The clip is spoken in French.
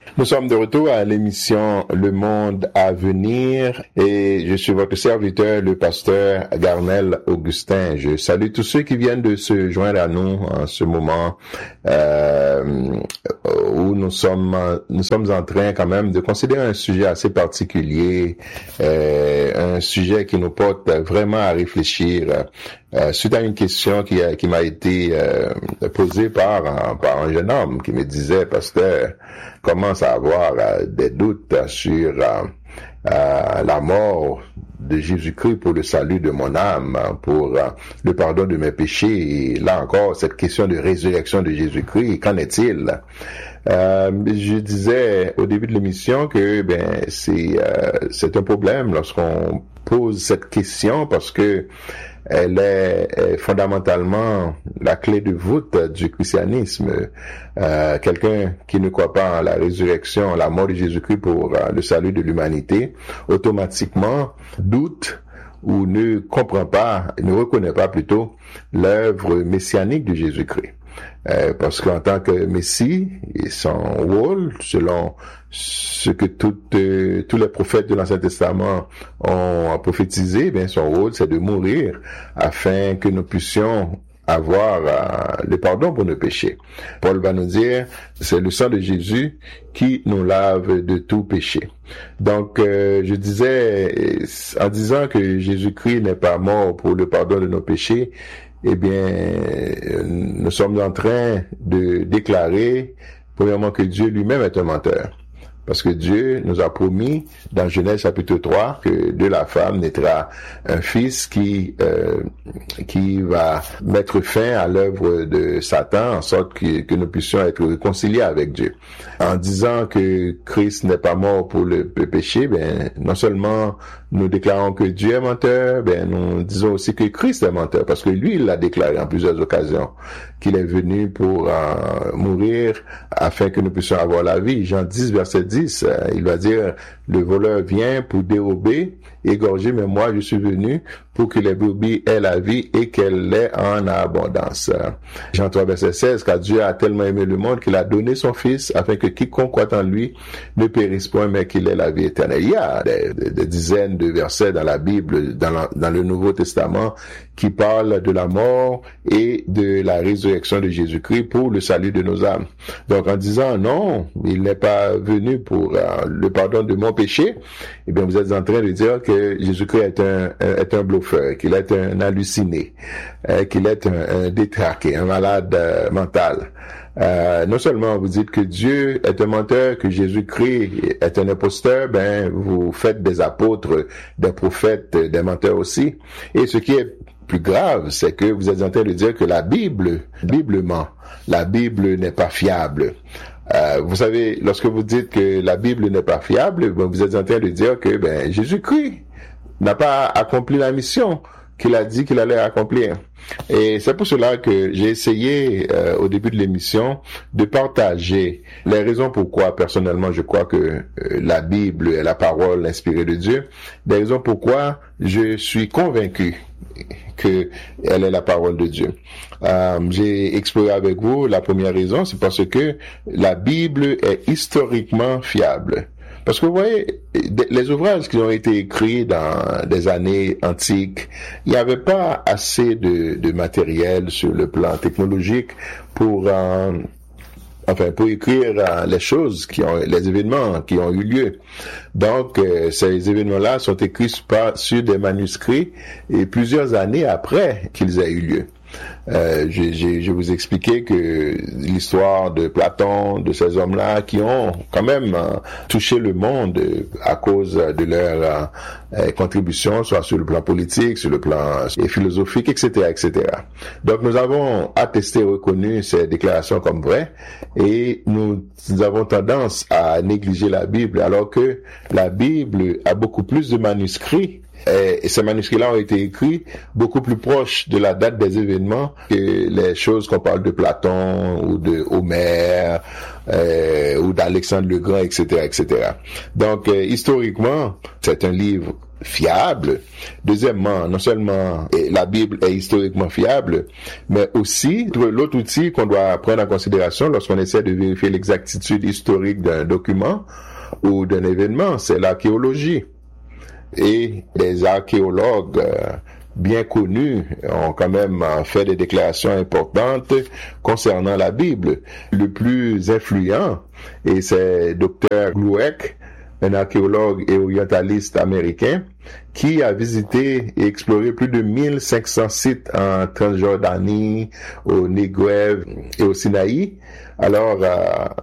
Nous sommes de retour à l'émission Le Monde à venir et je suis votre serviteur, le pasteur Garnel Augustin. Je salue tous ceux qui viennent de se joindre à nous en ce moment où nous sommes en train quand même de considérer un sujet assez particulier, un sujet qui nous porte vraiment à réfléchir. Suite à une question qui m'a été posée par un jeune homme qui me disait, pasteur, commence à avoir des doutes sur la mort de Jésus-Christ pour le salut de mon âme, pour le pardon de mes péchés. Et là encore, cette question de résurrection de Jésus-Christ, qu'en est-il? Je disais au début de l'émission que c'est un problème lorsqu'on pose cette question parce que elle est fondamentalement la clé de voûte du christianisme. Quelqu'un qui ne croit pas en la résurrection, la mort de Jésus-Christ pour le salut de l'humanité, automatiquement doute ou ne comprend pas, ne reconnaît pas plutôt l'œuvre messianique de Jésus-Christ. Parce qu'en tant que Messie, son rôle, selon ce que tous les prophètes de l'Ancien Testament ont prophétisé, son rôle, c'est de mourir afin que nous puissions avoir le pardon pour nos péchés. Paul va nous dire, c'est le sang de Jésus qui nous lave de tout péché. Donc, je disais, en disant que Jésus-Christ n'est pas mort pour le pardon de nos péchés, nous sommes en train de déclarer, premièrement, que Dieu lui-même est un menteur. Parce que Dieu nous a promis, dans Genèse chapitre 3, que de la femme naîtra un fils qui va mettre fin à l'œuvre de Satan, en sorte que nous puissions être réconciliés avec Dieu. En disant que Christ n'est pas mort pour le péché, non seulement nous déclarons que Dieu est menteur, nous disons aussi que Christ est menteur, parce que lui, il l'a déclaré en plusieurs occasions, qu'il est venu pour mourir afin que nous puissions avoir la vie. Jean 10, verset 10, il va dire, le voleur vient pour dérober, égorger, mais moi je suis venu pour que les brebis aient la vie et qu'elle l'ait en abondance. Jean 3, verset 16, car Dieu a tellement aimé le monde qu'il a donné son Fils afin que quiconque croit en lui ne périsse point, mais qu'il ait la vie éternelle. Il y a des dizaines de versets dans la Bible, dans le Nouveau Testament, qui parlent de la mort et de la résurrection de Jésus-Christ pour le salut de nos âmes. Donc en disant non, il n'est pas venu pour le pardon de mon péché, vous êtes en train de dire que Jésus-Christ est un bluffeur, qu'il est un halluciné, qu'il est un détraqué, un malade mental. Non seulement vous dites que Dieu est un menteur, que Jésus-Christ est un imposteur, vous faites des apôtres, des prophètes, des menteurs aussi. Et ce qui est plus grave, c'est que vous êtes en train de dire que la Bible ment. La Bible n'est pas fiable. Vous savez, lorsque vous dites que la Bible n'est pas fiable, vous êtes en train de dire que Jésus-Christ n'a pas accompli la mission qu'il a dit qu'il allait accomplir. Et c'est pour cela que j'ai essayé au début de l'émission de partager les raisons pourquoi personnellement je crois que la Bible est la parole inspirée de Dieu, des raisons pourquoi je suis convaincu que elle est la parole de Dieu. J'ai exploré avec vous la première raison, c'est parce que la Bible est historiquement fiable. Parce que vous voyez, les ouvrages qui ont été écrits dans des années antiques, il n'y avait pas assez de matériel sur le plan technologique pour écrire les choses les événements qui ont eu lieu. Donc, ces événements-là sont écrits sur des manuscrits et plusieurs années après qu'ils aient eu lieu. Je vous expliquais que l'histoire de Platon, de ces hommes-là qui ont quand même touché le monde à cause de leur contribution, soit sur le plan politique, sur le plan philosophique, etc., etc. Donc nous avons attesté, reconnu ces déclarations comme vraies et nous avons tendance à négliger la Bible alors que la Bible a beaucoup plus de manuscrits. Et ces manuscrits-là ont été écrits beaucoup plus proches de la date des événements que les choses qu'on parle de Platon ou de Homère ou d'Alexandre le Grand, etc., etc. Donc, historiquement, c'est un livre fiable. Deuxièmement, non seulement la Bible est historiquement fiable, mais aussi l'autre outil qu'on doit prendre en considération lorsqu'on essaie de vérifier l'exactitude historique d'un document ou d'un événement, c'est l'archéologie. Et les archéologues bien connus ont quand même fait des déclarations importantes concernant la Bible. Le plus influent, et c'est Dr. Glueck, un archéologue et orientaliste américain, qui a visité et exploré plus de 1500 sites en Transjordanie, au Negev et au Sinaï. Alors,